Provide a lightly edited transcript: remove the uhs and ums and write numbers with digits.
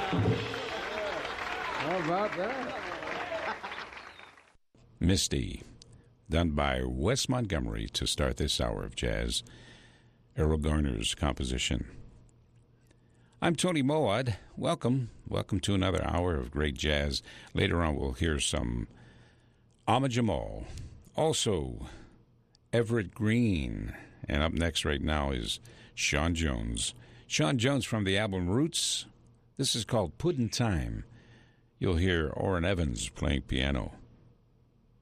How about that? Misty, done by Wes Montgomery to start this hour of jazz. Errol Garner's composition. I'm Tony Moad. Welcome to another hour of great jazz. Later on, we'll hear some Ahmad Jamal. Also, Everett Green. And up next right now is Sean Jones. Sean Jones from the album Roots. This is called Puddin' Time. You'll hear Orrin Evans playing piano.